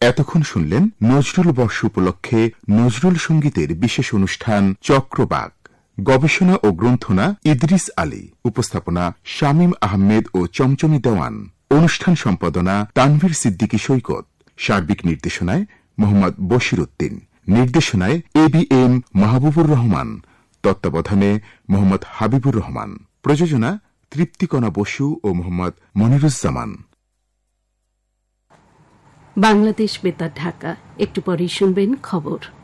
এতক্ষণ শুনলেন নজরুল বর্ষ উপলক্ষে নজরুল সঙ্গীতের বিশেষ অনুষ্ঠান চক্রবাক। গবেষণা ও গ্রন্থনা ইদ্রিস আলী, উপস্থাপনা শামীম আহমেদ ও চমচমি দেওয়ান, অনুষ্ঠান সম্পাদনা তানভীর সিদ্দিকী সৈকত, সার্বিক নির্দেশনায় মোহাম্মদ বশির উদ্দিন, নির্দেশনায় ABM মাহবুবুর রহমান, তত্ত্বাবধানে মোহাম্মদ হাবিবুর রহমান, প্রযোজনা তৃপ্তিকণা বসু ও মোহাম্মদ মনিরুজ্জামান। বাংলাদেশ বেতার ঢাকা। একটু পরেই শুনবেন খবর।